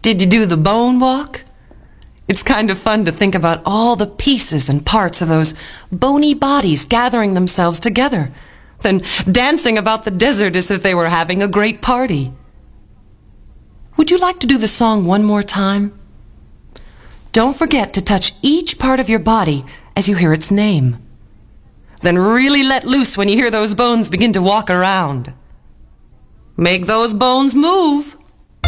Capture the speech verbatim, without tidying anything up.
Did you do the bone walk? It's kind of fun to think about all the pieces and parts of those bony bodies gathering themselves together, then dancing about the desert as if they were having a great party. Would you like to do the song one more time? Don't forget to touch each part of your body as you hear its name. Then really let loose when you hear those bones begin to walk around. Make those bones move.